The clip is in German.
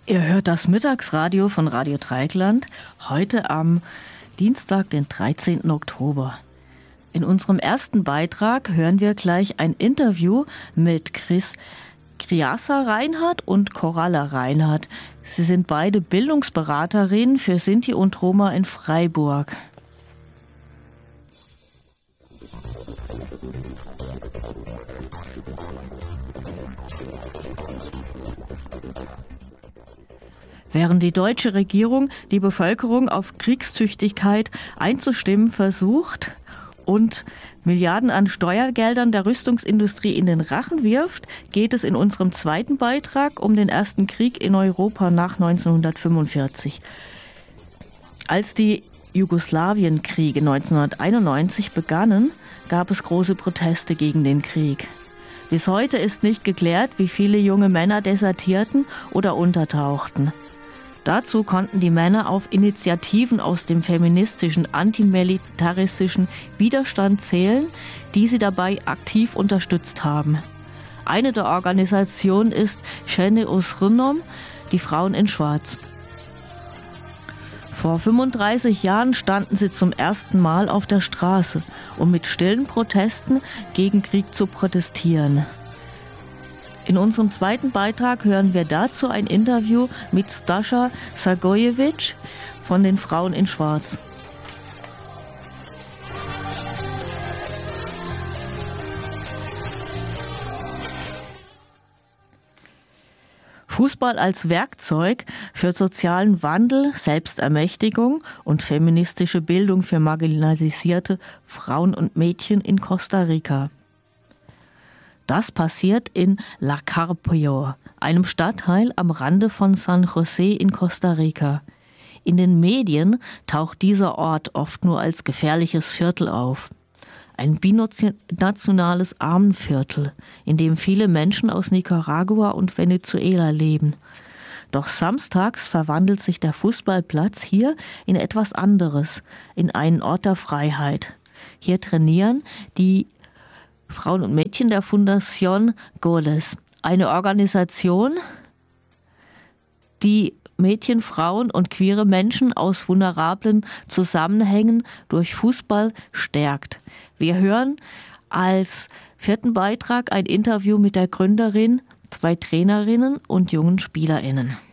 Ihr hört das Mittagsradio von Radio Dreieckland, heute am Dienstag, den 13. Oktober. In unserem ersten Beitrag hören wir gleich ein Interview mit Kriasa Reinhardt und Coralla Reinhardt. Sie sind beide Bildungsberaterinnen für Sinti und Roma in Freiburg. Während die deutsche Regierung die Bevölkerung auf Kriegstüchtigkeit einzustimmen versucht und Milliarden an Steuergeldern der Rüstungsindustrie in den Rachen wirft, geht es in unserem zweiten Beitrag um den ersten Krieg in Europa nach 1945. Als die Jugoslawienkriege 1991 begannen, gab es große Proteste gegen den Krieg. Bis heute ist nicht geklärt, wie viele junge Männer desertierten oder untertauchten. Dazu konnten die Männer auf Initiativen aus dem feministischen, antimilitaristischen Widerstand zählen, die sie dabei aktiv unterstützt haben. Eine der Organisationen ist Žene u crnom, die Frauen in Schwarz. Vor 35 Jahren standen sie zum ersten Mal auf der Straße, um mit stillen Protesten gegen Krieg zu protestieren. In unserem zweiten Beitrag hören wir dazu ein Interview mit Stascha Sagojevic von den Frauen in Schwarz. Fußball als Werkzeug für sozialen Wandel, Selbstermächtigung und feministische Bildung für marginalisierte Frauen und Mädchen in Costa Rica. Das passiert in La Carpio, einem Stadtteil am Rande von San José in Costa Rica. In den Medien taucht dieser Ort oft nur als gefährliches Viertel auf. Ein binationales Armenviertel, in dem viele Menschen aus Nicaragua und Venezuela leben. Doch samstags verwandelt sich der Fußballplatz hier in etwas anderes, in einen Ort der Freiheit. Hier trainieren die Frauen und Mädchen der Fundación Goles, eine Organisation, die Mädchen, Frauen und queere Menschen aus vulnerablen Zusammenhängen durch Fußball stärkt. Wir hören als vierten Beitrag ein Interview mit der Gründerin, 2 Trainerinnen und jungen SpielerInnen.